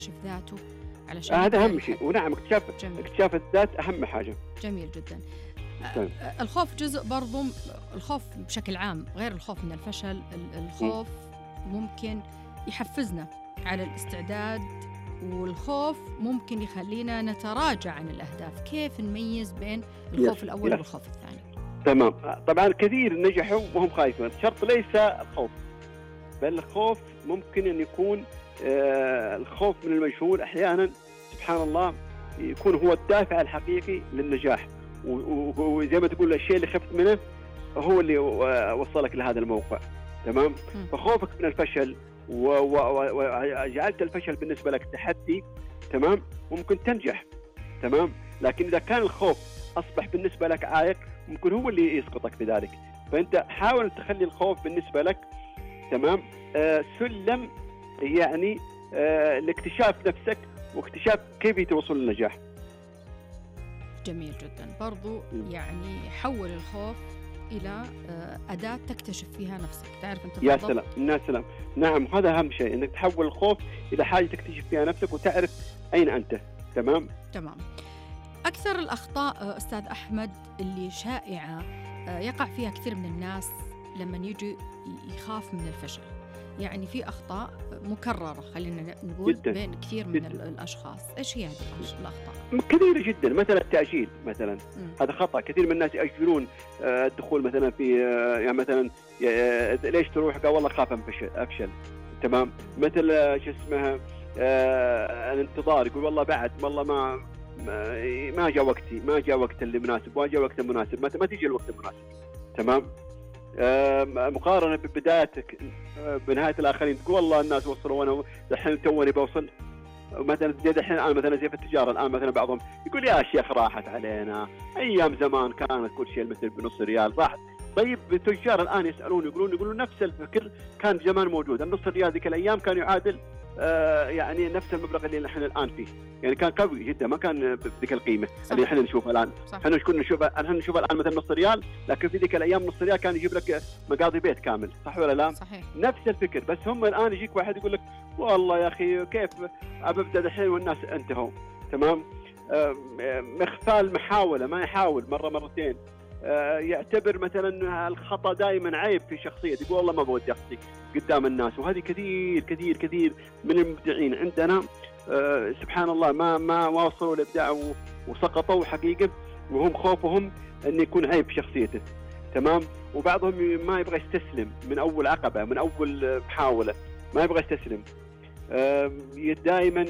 ذاته علشان هذا يقدر أهم شيء، ونعم جميل. اكتشاف الذات أهم حاجة. جميل جدا. طيب. الخوف جزء برضو، الخوف بشكل عام غير الخوف من الفشل، الخوف ممكن يحفزنا على الاستعداد، والخوف ممكن يخلينا نتراجع عن الأهداف. كيف نميز بين الخوف الأول والخوف الثاني؟ تمام. طبعا كثير نجحوا وهم خايفين. الشرط ليس الخوف، بل الخوف ممكن أن يكون الخوف من المجهول. أحيانا سبحان الله يكون هو الدافع الحقيقي للنجاح، وزي ما تقول الشيء اللي خفت منه هو اللي وصلك لهذا الموقع. تمام. فخوفك من الفشل وجعلت الفشل بالنسبة لك تحدي، تمام، ممكن تنجح. تمام. لكن إذا كان الخوف أصبح بالنسبة لك عائق، ممكن هو اللي يسقطك بذلك. فأنت حاول تخلي الخوف بالنسبة لك، تمام، سلم يعني لاكتشاف نفسك واكتشاف كيف توصل للنجاح. جميل جدا. برضو يعني حول الخوف إلى أداة تكتشف فيها نفسك، تعرف أنت يا سلام. يا سلام. نعم، هذا أهم شيء، إنك تحول الخوف إلى حاجة تكتشف فيها نفسك وتعرف أين أنت. تمام. تمام. أكثر الأخطاء أستاذ أحمد اللي شائعة يقع فيها كثير من الناس لما يجي يخاف من الفشل، يعني في أخطاء مكررة خلينا نقول جداً. بين كثير من الأشخاص. إيش هي هذه الأخطاء؟ كثيرة جدا. مثلا التأجيل مثلا، هذا خطأ. كثير من الناس يأجلون الدخول مثلا في يعني مثلا ليش تروح؟ قال والله خاف أفشل. تمام. مثل شو اسمها الانتظار، يقول والله بعد والله ما جاء وقتي، ما جاء وقت اللي مناسب، ما جاء وقت المناسب، ما تيجي الوقت المناسب. تمام. مقارنة ببدايتك بنهاية الآخرين، تقول والله الناس وصلوا وأنا الحين توني بوصل. مثلا الحين الآن مثلا زي في التجارة، الآن مثلا بعضهم يقول يا شيخ راحت علينا أيام زمان كانت كل شيء مثل بنص ريال راحت. طيب التجار الآن يقولون نفس الفكر كان زمان موجود. النص ريال ذيك الأيام كان يعادل يعني نفس المبلغ اللي نحن الآن فيه، يعني كان قوي جدا، ما كان بذيك القيمة اللي نحن نشوفها الآن. احنا كنا نشوف الآن مثلا نص ريال، لكن في ذيك الأيام نص ريال كان يجيب لك مقاضي بيت كامل، صح ولا لا؟ صحيح. نفس الفكر، بس هم الآن يجيك واحد يقول لك والله يا أخي كيف أبدأ الحين والناس انتهوا. تمام. مخفال محاولة، ما يحاول مرة مرتين. يعتبر مثلا الخطأ دائما عيب في شخصيته، يقول والله ما بودي أخطي قدام الناس. وهذه كثير كثير كثير من المبدعين عندنا سبحان الله ما وصلوا للإبداع وسقطوا حقيقة، وهم خوفهم أن يكون عيب في شخصيته. تمام. وبعضهم ما يبغى يستسلم من أول عقبة، من أول محاولة ما يبغى يستسلم. دائما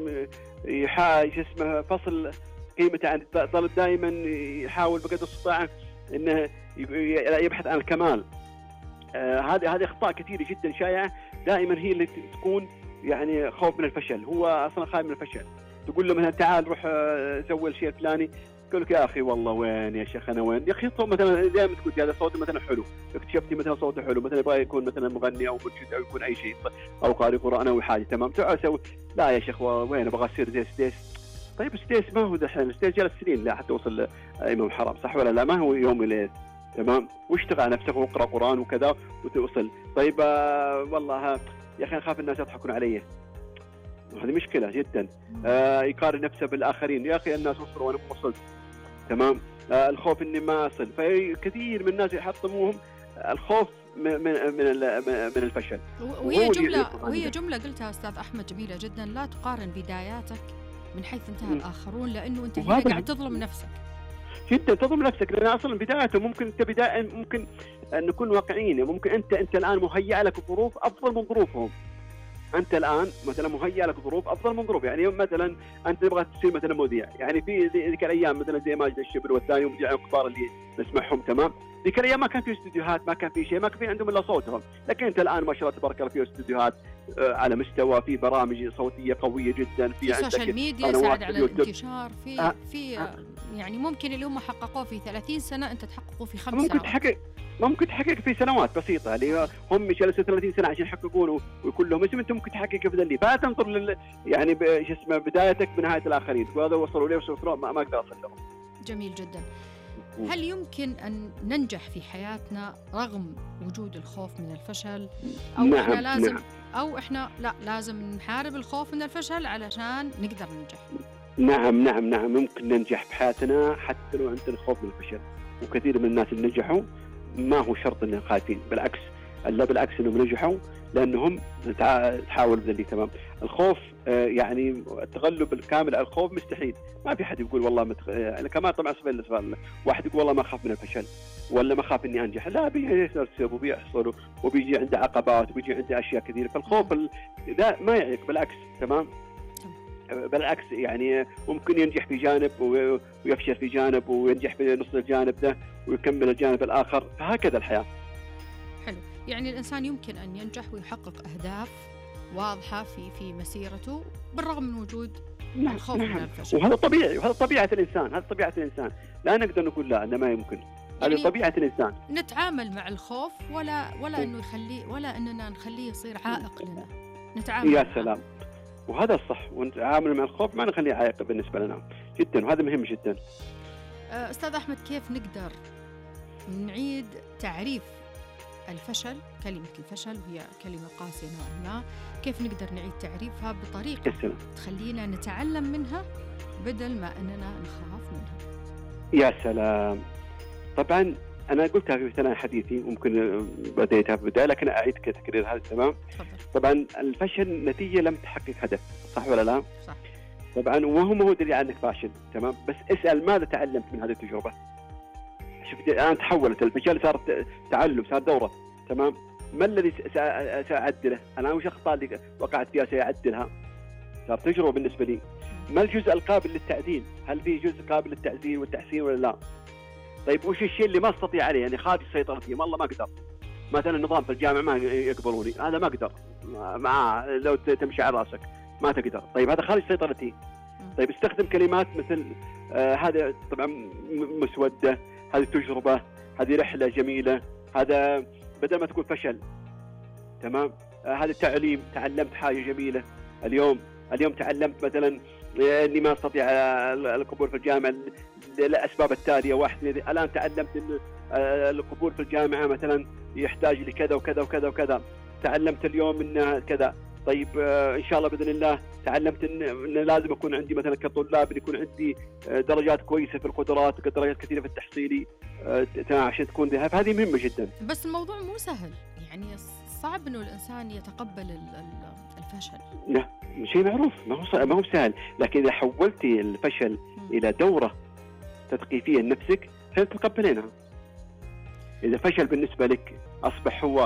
اسمه فصل قيمته عن طلب، دائما يحاول بقدر الاستطاعة انه يبحث عن الكمال. هذه اخطاء كثيره جدا شائعه، دائما هي اللي تكون يعني خوف من الفشل. هو اصلا خايف من الفشل. تقول له مثلا تعال روح سوي الشيء الفلاني، يقول لك يا اخي والله وين يا شيخ انا وين يا اخي. صوت مثلا دائما تقول هذا صوته مثلا حلو، اكتشفتي مثلا صوته حلو، مثلا يبغى يكون مثلا مغني او منشد او يكون اي شيء او قارئ قران او حاجه. تمام. تعال سوي، لا يا شيخ وين ابغى اصير زي ستيس. طيب ستيس ما هو دحين، ستيس جلس سنين لا حتى وصل امام حرام، صح ولا لا؟ ما هو يوم وليله. تمام. واشتغل على نفسك واقرا قران وكذا وتوصل. طيب والله يا اخي اخاف الناس يضحكون علي، هذه مشكله جدا. يقارن نفسه بالاخرين، يا اخي الناس وصلوا وانا ما وصلت. تمام. الخوف اني ما اصل. فكثير من الناس يحطموهم الخوف من الفشل. وهي جمله قلتها استاذ احمد جميله جدا، لا تقارن بداياتك من حيث انتهى الآخرون، لأنه أنت هنا قاعد تظلم نفسك جدا. تظلم نفسك، لأن أصلا بدايته ممكن أنت ممكن نكون واقعيين، ممكن أنت الآن مهيأ لك ظروف أفضل من ظروفهم. أنت الآن مثلا مهيأ لك ظروف أفضل من ظروف، يعني مثلا أنت تبغى تصير مثلا مذيع، يعني في ذيك الأيام مثلا زي ماجد الشبل والثاني ومذيعين كبار اللي نسمعهم. تمام. ذيك الأيام ما كان في استديوهات، ما كان في شيء، ما كان في عندهم إلا صوتهم. لكن أنت الآن ما شاء الله تبارك الله في استديوهات على مستوى، في برامج صوتية قوية جدا، في السوشيال ميديا ساعد على الانتشار في يعني ممكن اللي هم حققوه في 30 سنة أنت تحققه في 5 سنوات. ممكن تحقق في سنوات بسيطة، اللي هم جلسوا 30 سنة عشان يحققونه ويكون لهم اسم. أنت ممكن تحقق في ذلك، فلا تنظر يعني بدايتك بنهاية الآخرين. وهذا وصلوا ليه وصلوا ما أقدر أصل لهم. جميل جدا. هل يمكن أن ننجح في حياتنا رغم وجود الخوف من الفشل؟ أو نعم إحنا لازم نعم أو إحنا لا لازم نحارب الخوف من الفشل علشان نقدر ننجح؟ نعم نعم نعم ممكن ننجح بحياتنا حتى لو عندنا خوف من الفشل. وكثير من الناس اللي نجحوا ما هو شرط انهم خايفين، بالعكس، لا بالعكس انهم نجحوا لانهم تحاول ذلك. تمام. الخوف يعني التغلب الكامل على الخوف مستحيل. ما في حد يقول والله كمان طبعا سؤال واحد يقول والله ما اخاف من الفشل ولا ما اخاف اني انجح، لا، بيحصل وبيحصل وبيجي عنده عقبات وبيجي عنده اشياء كثيره. فالخوف لا ما يعيق، بالعكس. تمام. بالعكس يعني ممكن ينجح في جانب ويفشل في جانب، وينجح في نص الجانب ده ويكمل الجانب الآخر، فهكذا الحياة. حلو، يعني الإنسان يمكن أن ينجح ويحقق أهداف واضحة في مسيرته بالرغم من وجود الخوف من الفشل. وهذا طبيعي، وهذا طبيعة الإنسان، هذا طبيعة الإنسان. لا نقدر نقول لا أنه ما يمكن، يعني هذه طبيعة الإنسان. نتعامل مع الخوف ولا إنه يخليه، ولا إننا نخليه يصير عائق لنا. نتعامل يا سلام، وهذا الصح. ونتعامل مع الخوف ما نخليه عائق بالنسبة لنا جدا، وهذا مهم جدا. أستاذ أحمد، كيف نقدر نعيد تعريف الفشل؟ كلمة الفشل وهي كلمة قاسية نوعا ما، كيف نقدر نعيد تعريفها بطريقة تخلينا نتعلم منها بدل ما أننا نخاف منها؟ يا سلام. طبعا أنا قلتها في ثنايا حديثي، ممكن بديتها في البداية لكن أعيد تكرير هذا. تمام. طبعا الفشل نتيجة لم تحقق هدف، صح ولا لا؟ صح. طبعا وهو دليل على أنك فاشل. تمام. بس اسأل ماذا تعلمت من هذه التجربة؟ شفت الآن تحولت الفشل، صار تعلم، صار دورة. تمام. ما الذي سأعدله؟ أنا وش أخطاء اللي وقعت فيها سأعدلها؟ صار تجربة بالنسبة لي. ما الجزء القابل للتعديل؟ هل في جزء قابل للتعديل والتحسين ولا لا؟ طيب وش الشيء اللي ما استطيع عليه، يعني خارج سيطرتي، والله ما اقدر، مثلا النظام في الجامعه ما يقبلوني، هذا ما اقدر، مع لو تمشي على راسك ما تقدر، طيب هذا خارج سيطرتي. طيب استخدم كلمات مثل هذا طبعا مسوده، هذه تجربه، هذه رحله جميله، هذا بدل ما تكون فشل. تمام. هذا تعليم، تعلمت حاجه جميله اليوم تعلمت مثلا اني ما استطيع القبول في الجامعه للاسباب التاليه، واحد الان تعلمت ان القبول في الجامعه مثلا يحتاج لكذا وكذا وكذا وكذا، تعلمت اليوم ان كذا. طيب ان شاء الله باذن الله تعلمت ان لازم اكون عندي مثلا كطلاب يكون عندي درجات كويسه في القدرات، درجات كثيره في التحصيلي عشان تكون هذه مهمه جدا. بس الموضوع مو سهل، يعني صعب انه الانسان يتقبل الفشل. لا شيء معروف، ما هو سهل، لكن اذا حولتي الفشل الى دوره تثقيفيه لنفسك سنتقبلينها. اذا فشل بالنسبه لك اصبح هو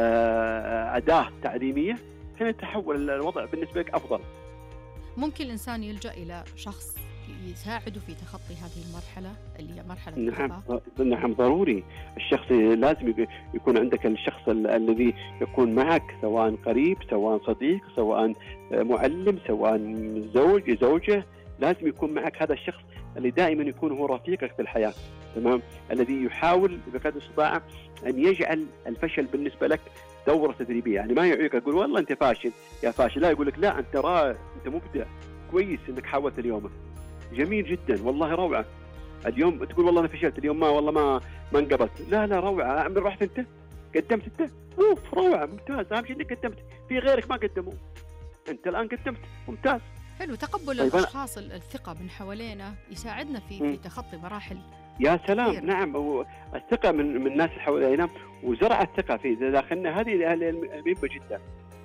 اداه تعليميه، سيتحول الوضع بالنسبه لك افضل. ممكن الانسان يلجا الى شخص يساعده في تخطي هذه المرحله اللي هي مرحله الإخفاق. نعم ضروري. الشخص لازم يكون عندك الشخص الذي يكون معك، سواء قريب، سواء صديق، سواء معلم، سواء زوجه، لازم يكون معك هذا الشخص اللي دائما يكون هو رفيقك في الحياه. تمام. الذي يحاول بقدر الاستطاعه ان يجعل الفشل بالنسبه لك دوره تدريبيه، يعني ما يعيقك يقول والله انت فاشل يا فاشل، لا، يقول لك لا انت رائع، انت مبدع، كويس انك حاولت اليوم، جميل جدا، والله روعه. اليوم تقول والله انا فشلت اليوم، والله ما انقبلت، لا روعه، رحت انت قدمت، انت روعه، ممتاز، اهم شيء انك قدمت، في غيرك ما قدموا، انت الان قدمت، ممتاز. حلو، تقبل الاشخاص الثقه من حوالينا يساعدنا في تخطي مراحل. يا سلام كثير. نعم، الثقه من الناس اللي حوالينا وزرع الثقه في داخلنا، هذه مهمه جدا.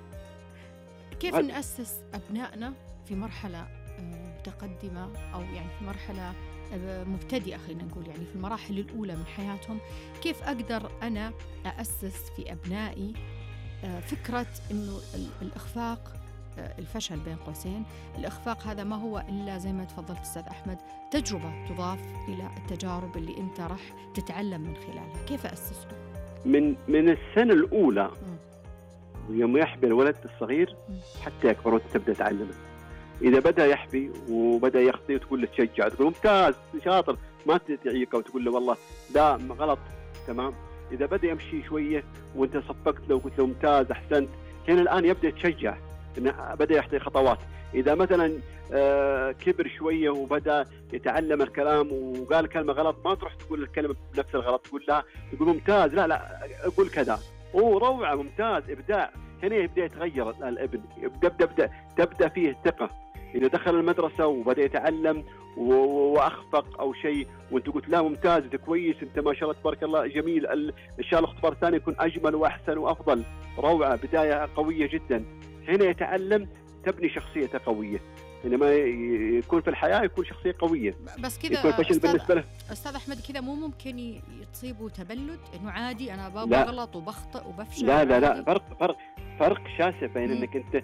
كيف نأسس أبنائنا في مرحلة متقدمة أو يعني في مرحلة مبتدئة، خلينا نقول يعني في المراحل الأولى من حياتهم، كيف أقدر أنا أأسس في أبنائي فكرة إنه الإخفاق، الفشل بين قوسين، الإخفاق هذا ما هو إلا زي ما تفضلت أستاذ أحمد تجربة تضاف إلى التجارب اللي أنت راح تتعلم من خلالها. كيف أسسه؟ من السنة الأولى يوم يحبي الولد الصغير حتى يكبر وانت تبدأ تعلمه. إذا بدأ يحبي وبدأ يخطي وتقول له تشجع، تقول ممتاز شاطر، ما تعيقه وتقول له والله لا غلط. تمام. إذا بدأ يمشي شوية وانت صفقت له وقلت له ممتاز أحسنت، هنا الآن يبدأ يتشجع، إنه بدأ يحطي خطوات. إذا مثلا كبر شوية وبدأ يتعلم الكلام وقال كلمة غلط، ما تروح تقول الكلمة بنفس الغلط، تقول لا، تقول ممتاز، لا أقول كذا، روعة، ممتاز، إبداع. هنا يبدأ يتغير الابن، تبدأ فيه الثقة. إذا دخل المدرسة وبدأ يتعلم وأخفق أو شيء وأنت قلت لا ممتاز، أنت كويس، أنت ما شاء الله تبارك الله جميل، إن شاء الله الاختبار الثاني يكون أجمل وأحسن وأفضل، روعة، بداية قوية جدا. هنا يتعلم، تبني شخصية قوية. إنما يكون في الحياة يكون شخصية قوية. بس كذا يكون فشل بالنسبة له. أستاذ أحمد، كذا مو ممكن تصيبه تبلد، إنه عادي أنا بغلط وبخطئ وبفشل؟ لا، فرق شاسع بين انك انت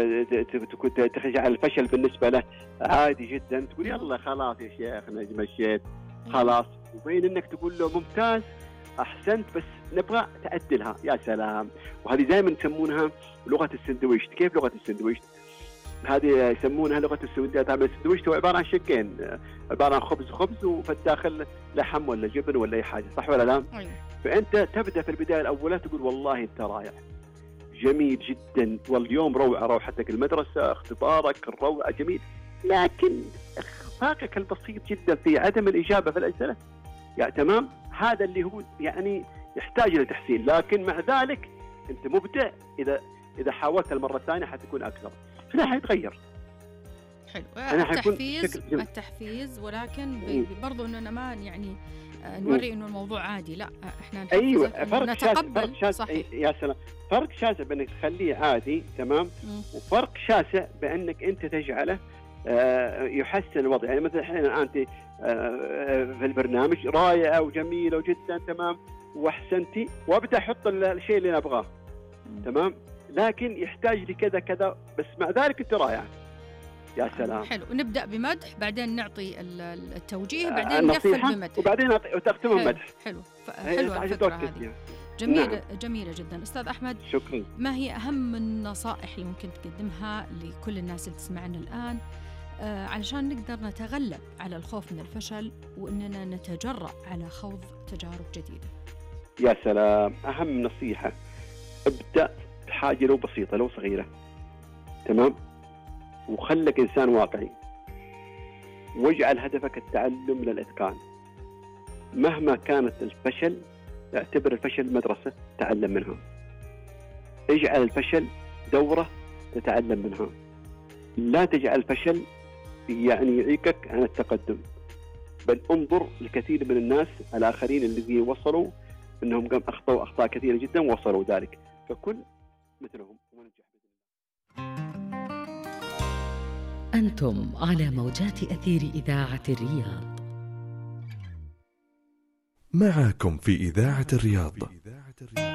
تجعل الفشل بالنسبه له عادي جدا، تقول يلا خلاص يا شيخ مشيت خلاص، وبين انك تقول له ممتاز، احسنت، بس نبغى تعدلها. يا سلام. وهذه دائما يسمونها لغه السندويشت. كيف لغه السندويشت؟ هذه يسمونها لغه السندويشت. تعمل السندويشت هو عباره عن شقين، عباره عن خبز وفي الداخل لحم ولا جبن ولا اي حاجه، صح ولا لا؟ فانت تبدا في البدايه الاولى تقول والله انت رائع، جميل جدا، واليوم روحتك المدرسة، اختبارك الروعة جميل، لكن اخفاقك البسيط جدا في عدم الإجابة في الأسئلة، يعني تمام، هذا اللي هو يعني يحتاج لتحسين. لكن مع ذلك أنت مبدع، إذا حاولت المرة الثانية حتكون أكثر، هنا حيتغير. حلو. التحفيز، ولكن برضو أننا ما يعني نوري إنه الموضوع عادي، لا إحنا نتقبل. صحيح. يا سلام، فرق شاسع بأنك تخليه عادي، تمام، وفرق شاسع بأنك أنت تجعله يحسن الوضع. يعني مثلا الحين أنت في البرنامج رائعة وجميلة وجدا، تمام، واحسنتي، وابدأ احط الشيء اللي نبغاه، تمام، لكن يحتاج لي كذا كذا، بس مع ذلك انت رائع. يا سلام. حلو. نبدأ بمدح، بعدين نعطي التوجيه، بعدين نقفل بمدح، وبعدين وتختم بمدح. حلو الفكرة هذه جميلة جدا. أستاذ أحمد، شكرا. ما هي أهم النصائح اللي ممكن تقدمها لكل الناس اللي تسمعنا الآن علشان نقدر نتغلب على الخوف من الفشل وإننا نتجرأ على خوض تجارب جديدة؟ يا سلام. أهم نصيحة، ابدأ بحاجة لو بسيطة، لو صغيرة، تمام، وخلك إنسان واقعي، واجعل هدفك التعلم للإتقان. مهما كانت الفشل، اعتبر الفشل مدرسة تعلم منها، اجعل الفشل دورة تتعلم منها، لا تجعل الفشل يعني يعيقك عن التقدم، بل انظر لكثير من الناس الآخرين الذين وصلوا أنهم أخطأوا أخطاء كثيرة جدا ووصلوا ذلك، فكن مثلهم وننجح بإذن الله. أنتم على موجات أثير إذاعة الرياض. معكم في إذاعة الرياض